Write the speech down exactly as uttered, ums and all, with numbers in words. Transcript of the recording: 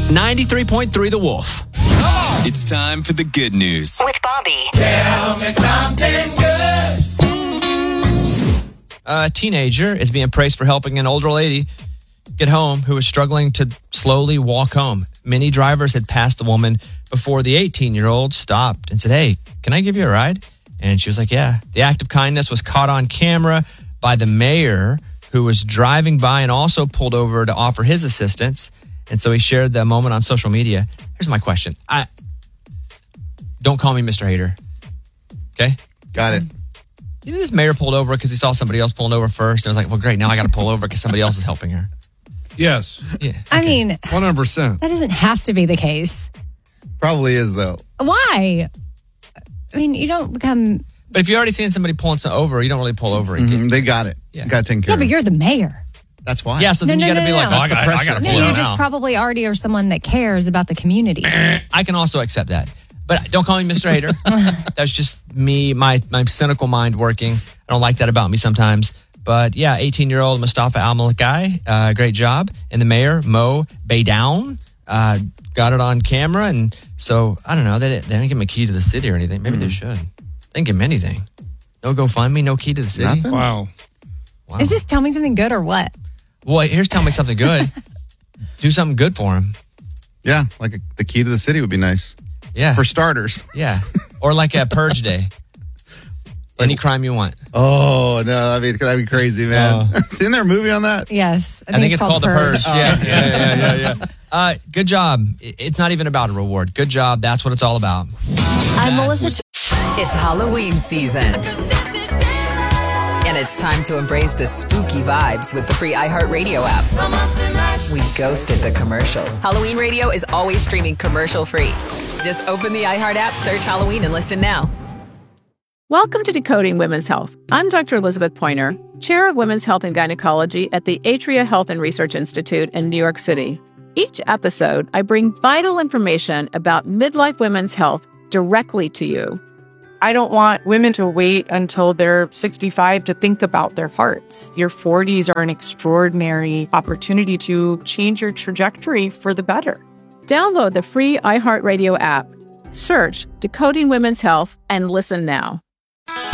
ninety-three point three The Wolf. It's time for the good news. With Bobby. Tell me something good. A teenager is being praised for helping an older lady get home who was struggling to slowly walk home. Many drivers had passed the woman before the eighteen-year-old stopped and said, "Hey, can I give you a ride?" And she was like, "Yeah." The act of kindness was caught on camera by the mayor, who was driving by and also pulled over to offer his assistance. And so he shared the moment on social media. Here's my question. I Don't call me Mister Hater. Okay? Got it. You think this mayor pulled over because he saw somebody else pulling over first? And was like, well, great, now I got to pull over because somebody else is helping her. Yes. Yeah. Okay. I mean, one hundred percent. That doesn't have to be the case. Probably is, though. Why? I mean, you don't become... But if you're already seeing somebody pulling something over, you don't really pull over. And mm-hmm. They got it. Yeah. Got to take care Yeah, of but it. you're the mayor. That's why. Yeah, so then No, you no, got to no, be no, like, no. oh, I got I got to No, pull you over just now. probably already are someone that cares about the community. I can also accept that. But don't call me Mister Hater. That's just me, my my cynical mind working. I don't like that about me sometimes. But yeah, eighteen-year-old Mustafa Al-Malaki, uh, great job. And the mayor, Mo Baydown, uh, got it on camera. And so, I don't know, they, they didn't give him a key to the city or anything. Maybe mm-hmm. they should. They didn't give him anything. No GoFundMe, no key to the city. Nothing? Wow. wow. Is this tell me something good or what? Well, here's tell me something good. Do something good for him. Yeah, like a, the key to the city would be nice. Yeah. For starters. Yeah. Or like a purge day. Any crime you want. Oh, no, that'd be, that'd be crazy, man. Uh, Isn't there a movie on that? Yes. I think, I think it's, it's called, called The Purge. Oh. Yeah, yeah, yeah, yeah, yeah. Uh, good job. It's not even about a reward. Good job. That's what it's all about. I'm Melissa. It's Halloween season. And it's time to embrace the spooky vibes with the free iHeartRadio app. We ghosted the commercials. Halloween Radio is always streaming commercial free. Just open the iHeart app, search Halloween, and listen now. Welcome to Decoding Women's Health. I'm Doctor Elizabeth Pointer, Chair of Women's Health and Gynecology at the Atria Health and Research Institute in New York City. Each episode, I bring vital information about midlife women's health directly to you. I don't want women to wait until they're sixty-five to think about their hearts. Your forties are an extraordinary opportunity to change your trajectory for the better. Download the free iHeartRadio app. Search Decoding Women's Health and listen now.